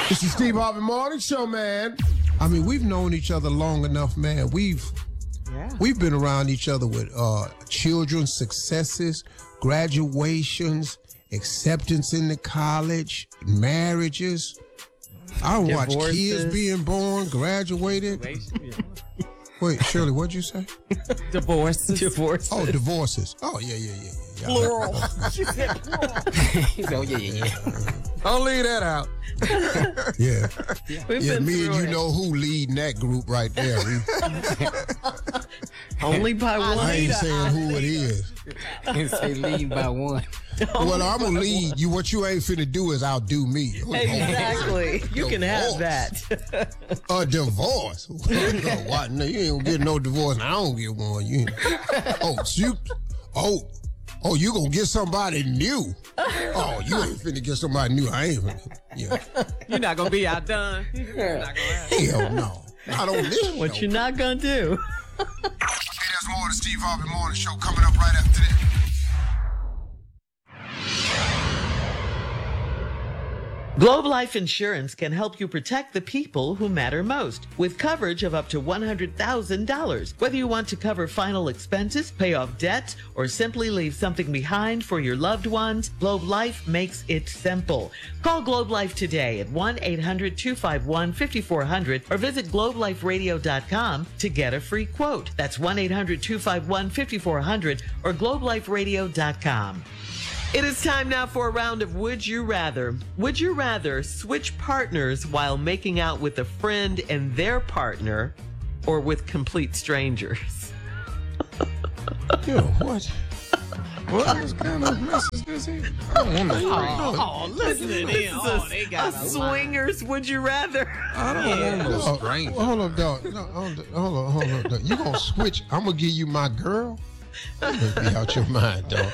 It's the Steve Harvey Morning Show, man. I mean, we've known each other long enough, man. We've been around each other with children's successes, graduations, acceptance into college, marriages. I watched kids being born, graduated. Wait, Shirley, what'd you say? Divorces. Oh, divorces. Oh, yeah. Plural. She said plural. Oh, yeah. Don't leave that out. Yeah, me and you know who leading that group right there. Only by one. I ain't saying who it is. You say lead by one. Well, I'm going to lead you. What you ain't finna do is outdo me. Exactly. You can have that. A divorce? What? No, you ain't gonna get no divorce. I don't get one. You gonna get somebody new. Oh, you ain't finna get somebody new. I ain't finna. Yeah. You're not going to be outdone. Hell no. Not on this show. What you're not going to do. Hey, there's more of the Steve Harvey Morning Show coming up right after this. Globe Life Insurance can help you protect the people who matter most with coverage of up to $100,000. Whether you want to cover final expenses, pay off debt, or simply leave something behind for your loved ones, Globe Life makes it simple. Call Globe Life today at 1-800-251-5400 or visit globeliferadio.com to get a free quote. That's 1-800-251-5400 or globeliferadio.com. It is time now for a round of Would You Rather. Would you rather switch partners while making out with a friend and their partner, or with complete strangers? Yo, what? What kind of mess is this here? I don't want no Listen to them. Oh, they got a swingers Would You Rather. I don't want no strange. Hold up, dog. No, hold up, dog. You gonna switch? I'm gonna give you my girl? You must be out your mind, dog.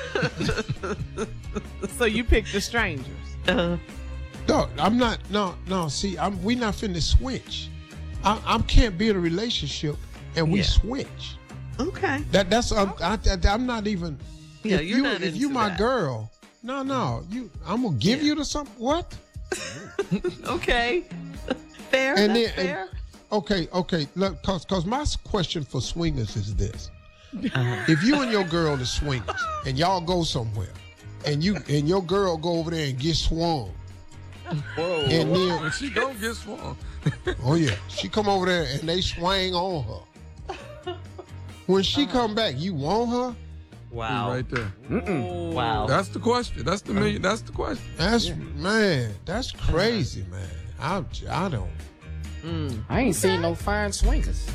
So you picked the strangers. Dog, I'm not. No. See, we not finna switch. I can't be in a relationship and we switch. Okay. That's I'm not even. Yeah, you're not if you into my that. girl, no. I'm gonna give you to some what? Okay. Fair. And That's then fair. okay. Look, cause my question for swingers is this. If you and your girl is swingers and y'all go somewhere and your girl go over there and get swung. Whoa. And then she don't get swung. oh yeah, she come over there and they swang on her. When she come back, you want her? Wow. Right there. Wow. That's the question. That's the question. That's crazy, man. I don't. I ain't seen no fine swingers.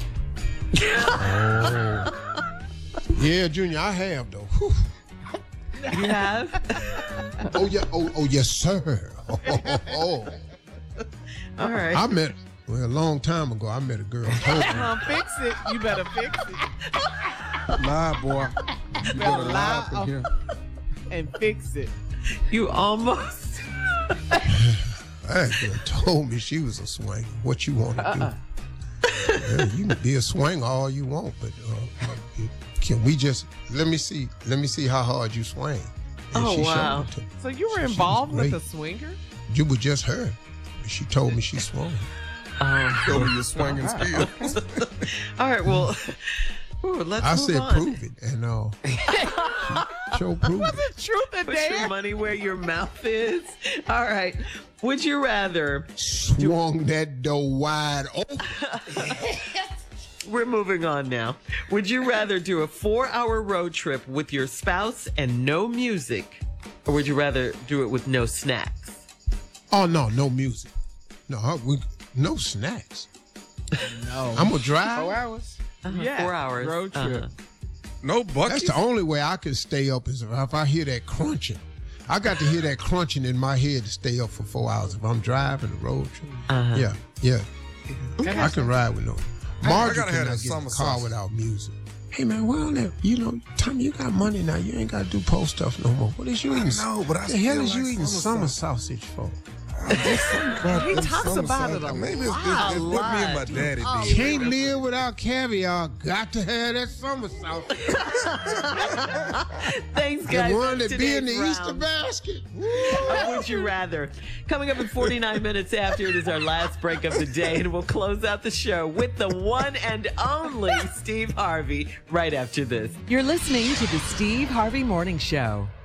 Yeah, Junior, I have though. Whew. You have? Oh yeah. Oh yes, sir. Oh. All right. I met a long time ago. I met a girl. Fix it. You better fix it. Lie, boy. You better lie lie from here. And fix it. You almost. That girl told me she was a swinger. What you want to do? Yeah, you can be a swinger all you want, but can we just let me see how hard you swing? And Oh, she wow. showed it to me. So you were She was involved with great. a swinger? You were just her. She told me she swung. Show me your swinging skills. All right, well, let's I move said on. prove it, and show prove Was it. it truth and Put your dare? money where your mouth is. All right. Would you rather? Swung that door wide open. We're moving on now. Would you rather do a 4-hour road trip with your spouse and no music, or would you rather do it with no snacks? Oh no music. No snacks. No. I'm gonna drive. 4 hours? Yeah. 4 hours. Road trip. No That's buckets? the only way I can stay up is if I hear that crunching. I got to hear that crunching in my head to stay up for 4 hours. If I'm driving a road trip, yeah. I can ride with no. Margie gotta have cannot that get in summer the car sausage. without music. Hey man, Tommy, you got money now. You ain't got to do post stuff no more. What is you eating? No, but I the hell still is you like eating summer summer sausage for? He talks about it a Maybe it's lot. just what me and my daddy did. Can't live without caviar. Got to have that summer sauce. Thanks, The guys. one That's that be in the today's Easter round. basket. Would you rather? Coming up in 49 minutes after it is our last break of the day, and we'll close out the show with the one and only Steve Harvey right after this. You're listening to the Steve Harvey Morning Show.